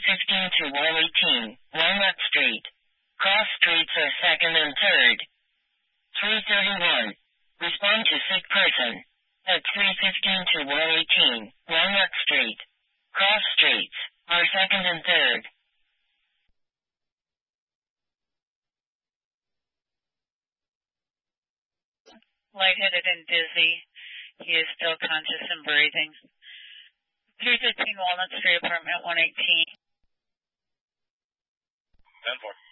315 to 118, Walnut Street. Cross streets are 2nd and 3rd. 331. Respond to sick person. At 315 to 118, Walnut Street. Cross streets are 2nd and 3rd. Lightheaded and dizzy. He is still conscious and breathing. 315 Walnut Street, apartment 118. 10-4.